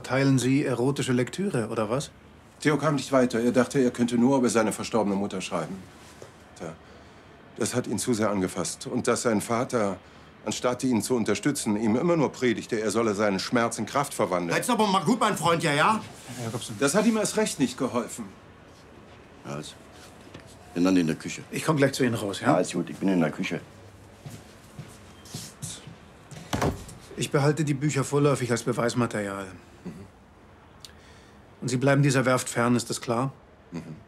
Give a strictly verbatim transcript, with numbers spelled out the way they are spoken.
verteilen Sie erotische Lektüre, oder was? Theo kam nicht weiter. Er dachte, er könnte nur über seine verstorbene Mutter schreiben. Tja, das hat ihn zu sehr angefasst. Und dass sein Vater, anstatt ihn zu unterstützen, ihm immer nur predigte, er solle seinen Schmerz in Kraft verwandeln. Jetzt aber mal gut, mein Freund, ja, ja? Herr Jakobsen. Das hat ihm erst recht nicht geholfen. Also, bin dann in der Küche. Ich komme gleich zu Ihnen raus, Ja, ja? alles gut, ich bin in der Küche. Ich behalte die Bücher vorläufig als Beweismaterial. Und Sie bleiben dieser Werft fern, ist das klar? Mhm.